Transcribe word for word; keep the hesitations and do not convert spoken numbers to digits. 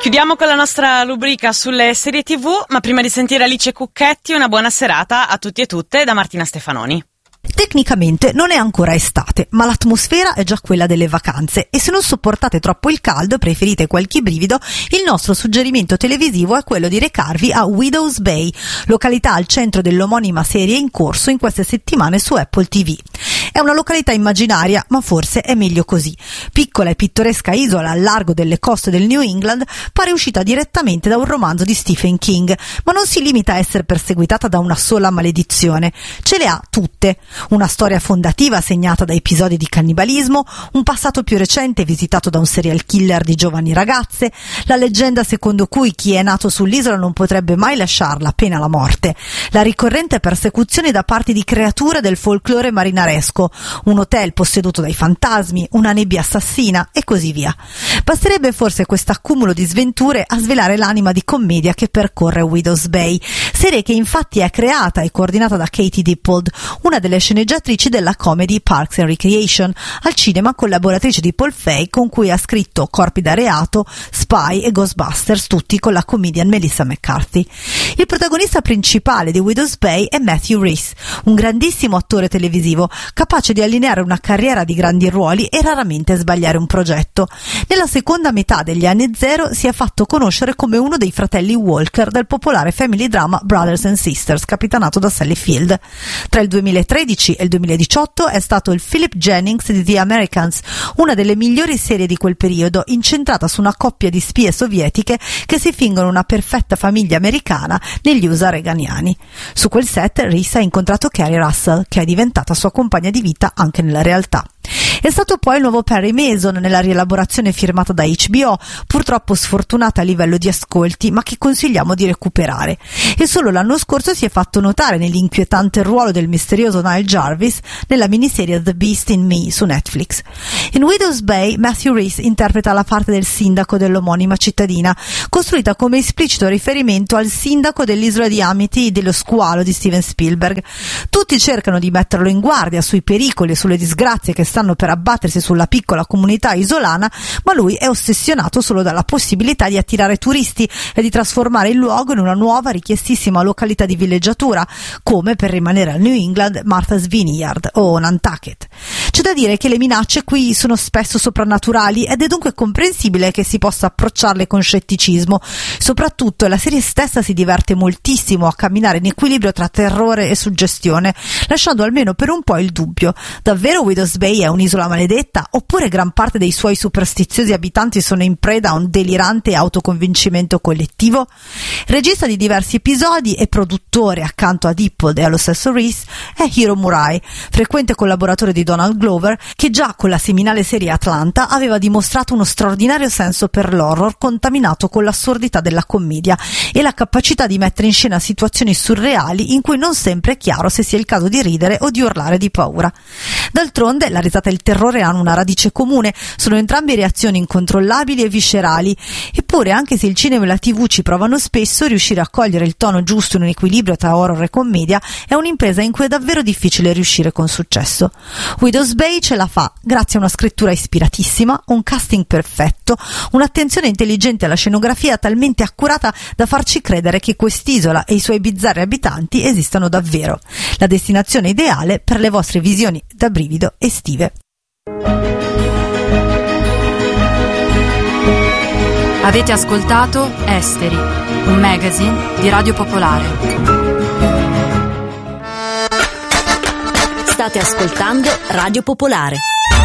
Chiudiamo con la nostra rubrica sulle serie tivù, ma prima di sentire Alice Cucchetti, una buona serata a tutti e tutte da Martina Stefanoni. Tecnicamente non è ancora estate, ma l'atmosfera è già quella delle vacanze e se non sopportate troppo il caldo e preferite qualche brivido, il nostro suggerimento televisivo è quello di recarvi a Widow's Bay, località al centro dell'omonima serie in corso in queste settimane su Apple ti vu. È una località immaginaria, ma forse è meglio così. Piccola e pittoresca isola al largo delle coste del New England, pare uscita direttamente da un romanzo di Stephen King, ma non si limita a essere perseguitata da una sola maledizione. Ce le ha tutte. Una storia fondativa segnata da episodi di cannibalismo, un passato più recente visitato da un serial killer di giovani ragazze, la leggenda secondo cui chi è nato sull'isola non potrebbe mai lasciarla, pena la morte, la ricorrente persecuzione da parte di creature del folklore marinaresco, un hotel posseduto dai fantasmi, una nebbia assassina e così via. Basterebbe forse questo accumulo di sventure a svelare l'anima di commedia che percorre Widow's Bay, serie che infatti è creata e coordinata da Katie Dippold, una delle sceneggiatrici della comedy Parks and Recreation, al cinema collaboratrice di Paul Feig, con cui ha scritto Corpi da reato, Spy e Ghostbusters, tutti con la comedian Melissa McCarthy. Il protagonista principale di Widow's Bay è Matthew Rhys, un grandissimo attore televisivo, capace di allineare una carriera di grandi ruoli e raramente sbagliare un progetto. Nella seconda metà degli anni zero si è fatto conoscere come uno dei fratelli Walker del popolare family drama Brothers and Sisters, capitanato da Sally Field. Tra il duemilatredici e il duemiladiciotto è stato il Philip Jennings di The Americans, una delle migliori serie di quel periodo, incentrata su una coppia di spie sovietiche che si fingono una perfetta famiglia americana negli U S A reganiani. Su quel set Rhys ha incontrato Carrie Russell, che è diventata sua compagna di vita anche nella realtà. È stato poi il nuovo Perry Mason nella rielaborazione firmata da H B O, purtroppo sfortunata a livello di ascolti, ma che consigliamo di recuperare. E solo l'anno scorso si è fatto notare nell'inquietante ruolo del misterioso Nile Jarvis nella miniserie The Beast in Me su Netflix. In Widow's Bay, Matthew Rhys interpreta la parte del sindaco dell'omonima cittadina, costruita come esplicito riferimento al sindaco dell'isola di Amity dello squalo di Steven Spielberg. Tutti cercano di metterlo in guardia sui pericoli e sulle disgrazie che stanno per abbattersi sulla piccola comunità isolana, ma lui è ossessionato solo dalla possibilità di attirare turisti e di trasformare il luogo in una nuova richiestissima località di villeggiatura, come, per rimanere al New England, Martha's Vineyard o Nantucket. C'è da dire che le minacce qui sono spesso soprannaturali ed è dunque comprensibile che si possa approcciarle con scetticismo. Soprattutto la serie stessa si diverte moltissimo a camminare in equilibrio tra terrore e suggestione, lasciando almeno per un po' il dubbio: davvero Widow's Bay è un'isola maledetta, oppure gran parte dei suoi superstiziosi abitanti sono in preda a un delirante autoconvincimento collettivo? Regista di diversi episodi e produttore accanto a Dippold e allo stesso Rhys è Hiro Murai, frequente collaboratore di Donald Glover, che già con la seminale serie Atlanta aveva dimostrato uno straordinario senso per l'horror contaminato con l'assurdità della commedia e la capacità di mettere in scena situazioni surreali in cui non sempre è chiaro se sia il caso di ridere o di urlare di paura. D'altronde la risata e il terrore hanno una radice comune, sono entrambe reazioni incontrollabili e viscerali. Eppure, anche se il cinema e la tivù ci provano spesso, riuscire a cogliere il tono giusto in un equilibrio tra horror e commedia è un'impresa in cui è davvero difficile riuscire con successo. Widow's Bay ce la fa grazie a una scrittura ispiratissima, un casting perfetto, un'attenzione intelligente alla scenografia talmente accurata da farci credere che quest'isola e i suoi bizzarri abitanti esistano davvero. La destinazione ideale per le vostre visioni da brivido estive. Avete ascoltato Esteri, un magazine di Radio Popolare. State ascoltando Radio Popolare.